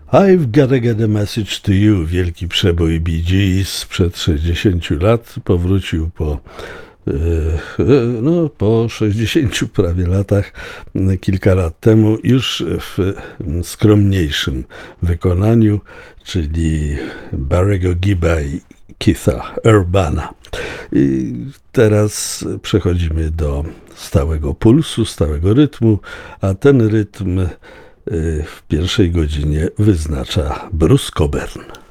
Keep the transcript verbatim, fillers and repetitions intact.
I've gotta get a message to you. Wielki przebój Bee Gees sprzed sześćdziesięciu lat powrócił po e, e, no, po sześćdziesięciu prawie latach, kilka lat temu, już w skromniejszym wykonaniu, czyli Barry'ego Gibba i Keitha Urbana. I teraz przechodzimy do stałego pulsu, stałego rytmu, a ten rytm w pierwszej godzinie wyznacza Bruce Cockburn.